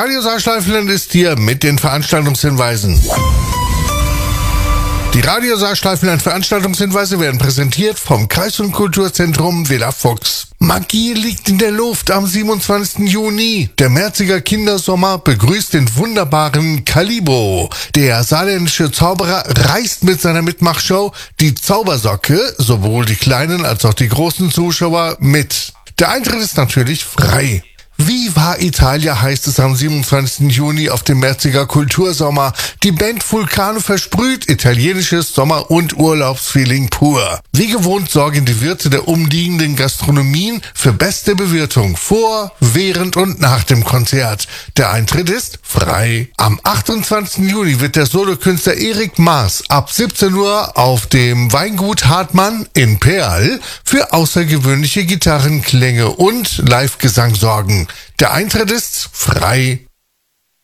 Radio Saarschleifland ist hier mit den Veranstaltungshinweisen. Die Radio Saarschleifland Veranstaltungshinweise werden präsentiert vom Kreis- und Kulturzentrum Villa Fuchs. Magie liegt in der Luft am 27. Juni. Der Merziger Kindersommer begrüßt den wunderbaren Calibo. Der saarländische Zauberer reist mit seiner Mitmachshow Die Zaubersocke sowohl die kleinen als auch die großen Zuschauer mit. Der Eintritt ist natürlich frei. Viva Italia heißt es am 27. Juni auf dem Merziger Kultursommer. Die Band Vulcano versprüht italienisches Sommer- und Urlaubsfeeling pur. Wie gewohnt sorgen die Wirte der umliegenden Gastronomien für beste Bewirtung vor, während und nach dem Konzert. Der Eintritt ist frei. Am 28. Juni wird der Solokünstler Erik Maas ab 17 Uhr auf dem Weingut Hartmann in Perl für außergewöhnliche Gitarrenklänge und Live-Gesang sorgen. Der Eintritt ist frei.